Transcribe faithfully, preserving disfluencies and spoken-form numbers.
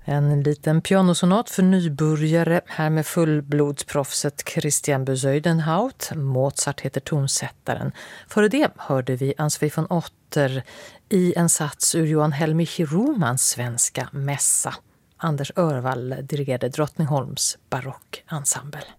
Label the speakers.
Speaker 1: En liten pianosonat för nybörjare här med fullblodsproffset Christian Bezuidenhout. Mozart heter tonsättaren. Före det hörde vi Ansvi von Otter i en sats ur Johan Helmich Romans svenska mässa. Anders Örvall dirigerade Drottningholms barockensemble.